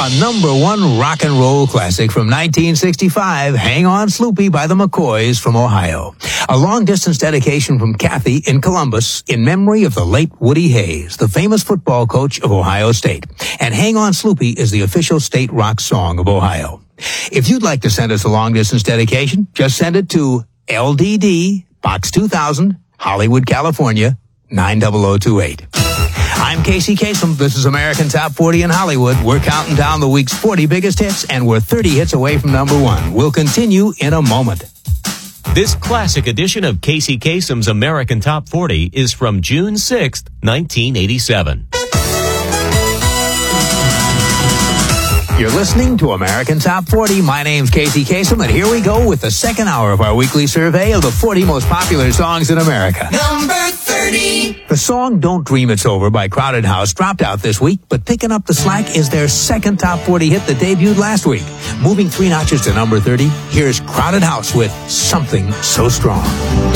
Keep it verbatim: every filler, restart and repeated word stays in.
A number one rock and roll classic from nineteen sixty-five, Hang On Sloopy by the McCoys from Ohio. A long-distance dedication from Kathy in Columbus in memory of the late Woody Hayes, the famous football coach of Ohio State. And Hang On Sloopy is the official state rock song of Ohio. If you'd like to send us a long-distance dedication, just send it to L D D, Box two thousand, Hollywood, California, nine zero zero two eight. I'm Casey Kasem. This is American Top forty in Hollywood. We're counting down the week's forty biggest hits, and we're thirty hits away from number one. We'll continue in a moment. This classic edition of Casey Kasem's American Top forty is from June sixth, nineteen eighty-seven. You're listening to American Top forty. My name's Casey Kasem, and here we go with the second hour of our weekly survey of the forty most popular songs in America. Number thirty. The song Don't Dream It's Over by Crowded House dropped out this week, but picking up the slack is their second top forty hit that debuted last week. Moving three notches to number thirty, here's Crowded House with Something So Strong.